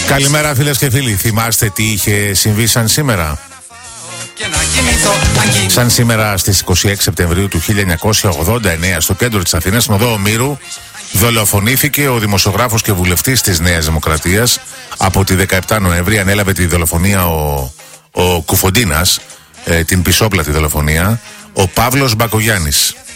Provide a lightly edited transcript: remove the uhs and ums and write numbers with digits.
Καλημέρα φίλες και φίλοι. Θυμάστε τι είχε συμβεί σαν σήμερα? Σαν σήμερα στις 26 Σεπτεμβρίου του 1989 στο κέντρο της Αθήνας, στην οδό Ομήρου, δολοφονήθηκε ο δημοσιογράφος και βουλευτής της Νέας Δημοκρατίας. Από τη 17 Νοεμβρίου ανέλαβε τη δολοφονία ο Κουφοντίνας, την πισόπλατη δολοφονία, ο Παύλος Μπακογιάννης.